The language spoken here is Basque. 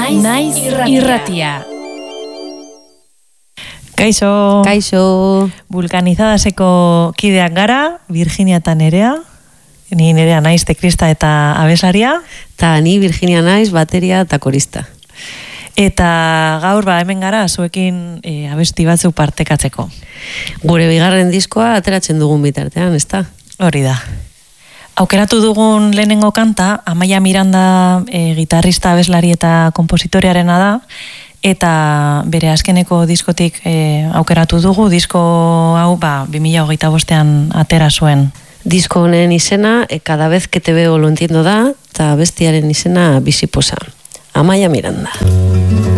Naiz irratia. Kaixo. Vulkanizadaseko kideak gara, Virginia eta Nerea. Ni Nerea naiz teklista eta abeslaria. Ta ni Virginia naiz bateria eta korista. Eta gaur hemen gara zuekin abesti batzuk partekatzeko. Gure bigarren diskoa ateratzen dugun bitartean, ezta? Hori da. Aukeratu dugun lehenengo kanta, Amaia Miranda gitarrista, abeslari eta konpositorearena da, eta bere azkeneko diskotik aukeratu dugu, disko hau 2025an atera zuen. Disko honen izena, Cada vez que te veo lo entiendo da, eta bestiaren izena Bizipoza. Amaia Miranda.